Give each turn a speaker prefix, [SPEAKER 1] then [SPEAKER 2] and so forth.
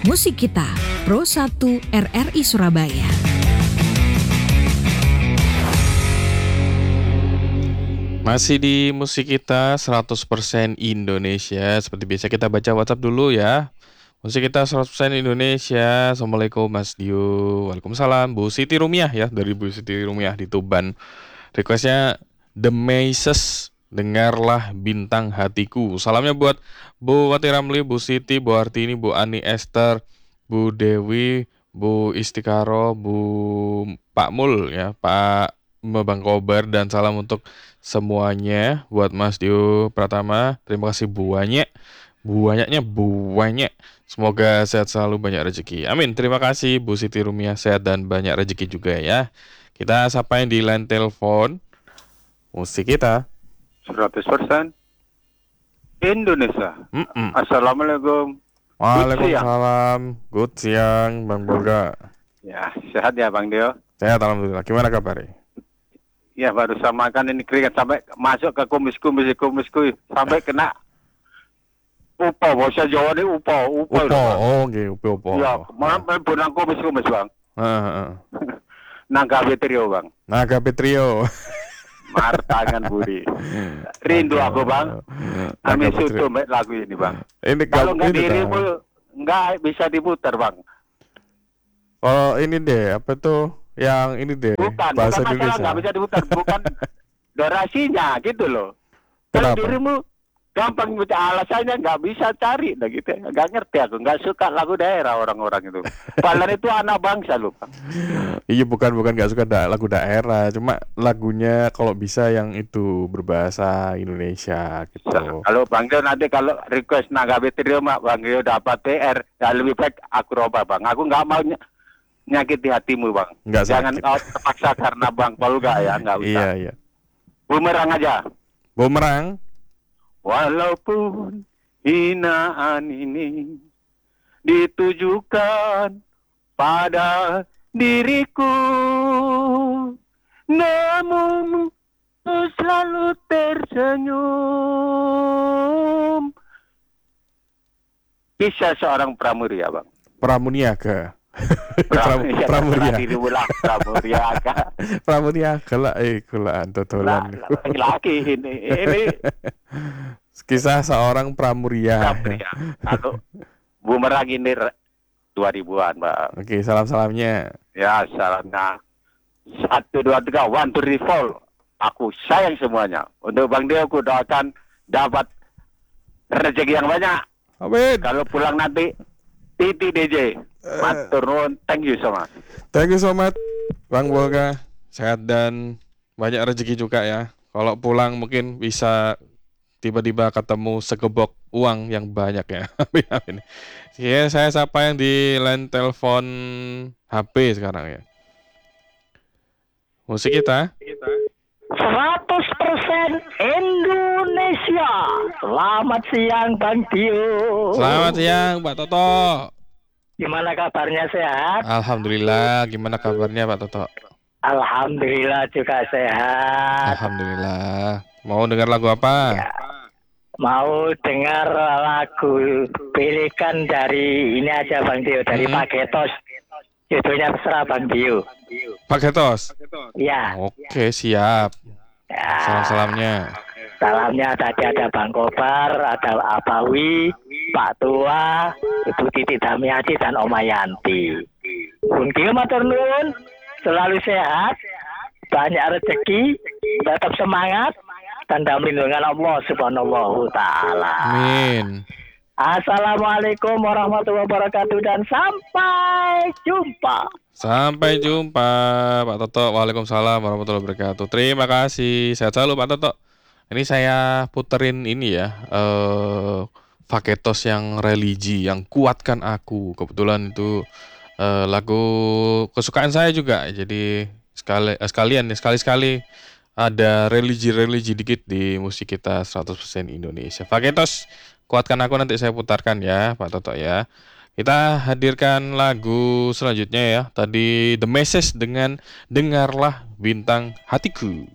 [SPEAKER 1] Musik Kita, Pro 1 RRI Surabaya.
[SPEAKER 2] Masih di Musik Kita 100% Indonesia. Seperti biasa kita baca WhatsApp dulu ya. Musik Kita 100% Indonesia. Assalamualaikum Mas Dio. Waalaikumsalam. Bu Siti Rumiah ya, dari Bu Siti Rumiah di Tuban. Requestnya The Maces, Dengarlah Bintang Hatiku. Salamnya buat Bu Wati Ramli, Bu Siti, Bu Hartini, Bu Ani Esther, Bu Dewi, Bu Istikaro, Bu Pak Mul ya, Pak Bang Kobar, dan salam untuk semuanya buat Mas Dio Pratama. Terima kasih buanyaknya. Semoga sehat selalu, banyak rezeki. Amin. Terima kasih Bu Siti Rumiah, sehat dan banyak rezeki juga ya. Kita sapain di line telepon Musik Kita
[SPEAKER 3] 100% Indonesia. Assalamualaikum.
[SPEAKER 2] Waalaikumsalam. Good siang Bang Boga.
[SPEAKER 3] Ya, sehat ya Bang Dio.
[SPEAKER 2] Sehat alhamdulillah. Gimana kabarnya?
[SPEAKER 3] Ya, baru sama makan ini keringat sampai masuk ke kumisku sampai kena upo. Bahasa Jawa ini upo.
[SPEAKER 2] Upo. Oh, nggih, upo.
[SPEAKER 3] Ya, malah benang kumis Bang.
[SPEAKER 2] Heeh.
[SPEAKER 3] Naga Petrio Bang.
[SPEAKER 2] Naga Petrio.
[SPEAKER 3] Martangan Budi. Rindu aku Bang. Kami sudah lagu ini Bang. Kalau nggak dirimu nggak bisa diputar Bang.
[SPEAKER 2] Oh ini deh, apa tuh yang ini deh,
[SPEAKER 3] bukan
[SPEAKER 2] bahasa
[SPEAKER 3] masalah
[SPEAKER 2] Indonesia.
[SPEAKER 3] Nggak bisa diputar, bukan durasinya gitu loh. Kalau dirimu gampang baca alasannya nggak bisa cari, nah gitu. Nggak ngerti aku, nggak suka lagu daerah orang-orang itu. Padahal itu anak bangsa loh.
[SPEAKER 2] Iya bukan nggak suka lagu daerah, cuma lagunya kalau bisa yang itu berbahasa Indonesia gitu.
[SPEAKER 3] Kalau Bang Dio nanti kalau request Naga Betrio Bang Dio dapat PR, ya lebih baik aku roba Bang. Aku nggak mau nyakiti hatimu Bang.
[SPEAKER 2] Nggak
[SPEAKER 3] Jangan
[SPEAKER 2] sakit.
[SPEAKER 3] kau terpaksa karena Bang Polga ya, nggak usah.
[SPEAKER 2] Iya.
[SPEAKER 3] Bumerang aja.
[SPEAKER 2] Bumerang.
[SPEAKER 3] Walaupun hinaan ini ditujukan pada diriku, namun ku selalu tersenyum. Kisah seorang pramuria Bang.
[SPEAKER 2] Pramuniaga.
[SPEAKER 3] Pramuria.
[SPEAKER 2] Pramuniaga lah, kulaan totolan.
[SPEAKER 3] Laki ini.
[SPEAKER 2] Kisah seorang pramuria.
[SPEAKER 3] Kalau Bumerang ini 2000-an Bang.
[SPEAKER 2] Oke, salamnya.
[SPEAKER 3] Ya, salamnya 1, 2, 3, 1, 2, 3, 4. Aku sayang semuanya. Untuk Bang Dio aku doakan dapat rezeki yang banyak.
[SPEAKER 2] Amin.
[SPEAKER 3] Kalau pulang nanti Titi DJ. Matur nuwun, thank you so much.
[SPEAKER 2] Thank you so much Bang Boga. Sehat dan banyak rezeki juga ya. Kalau pulang mungkin bisa tiba-tiba ketemu segebok uang yang banyak ya. Amin. Ya, saya sapa yang di line telepon HP sekarang ya. Musik Kita
[SPEAKER 4] 100% Indonesia. Selamat siang Bang Dio.
[SPEAKER 2] Selamat siang Pak Toto.
[SPEAKER 4] Gimana kabarnya, sehat?
[SPEAKER 2] Alhamdulillah. Gimana kabarnya Pak Toto?
[SPEAKER 4] Alhamdulillah juga sehat.
[SPEAKER 2] Alhamdulillah. Mau dengar lagu apa?
[SPEAKER 4] Ya. Mau dengar lagu pilihan dari ini aja Bang Dio, dari Pak Getos. Judulnya terserah Bang Dio.
[SPEAKER 2] Pak Getos?
[SPEAKER 4] Ya.
[SPEAKER 2] Oke, siap.
[SPEAKER 4] Ya.
[SPEAKER 2] Salam-salamnya.
[SPEAKER 4] Salamnya tadi ada Bang Kobar, ada Abawi, Pak Tua, Ibu Titi Damiati, dan Oma Yanti. Bung Dio matur nuwun, selalu sehat, banyak rezeki, tetap semangat, dan dalam lindungan Allah Subhanahu wa Ta'ala.
[SPEAKER 2] Amin.
[SPEAKER 4] Assalamualaikum warahmatullahi wabarakatuh, dan sampai jumpa.
[SPEAKER 2] Sampai jumpa Pak Toto. Waalaikumsalam warahmatullahi wabarakatuh. Terima kasih. Sehat selalu Pak Toto. Ini saya puterin ini ya, Faketos yang religi, yang kuatkan aku. Kebetulan itu lagu kesukaan saya juga. Jadi sekali ada religi dikit di Musik Kita 100% Indonesia. Faketos, kuatkan aku, nanti saya putarkan ya Pak Toto ya. Kita hadirkan lagu selanjutnya ya. Tadi The Message dengan Dengarlah Bintang Hatiku.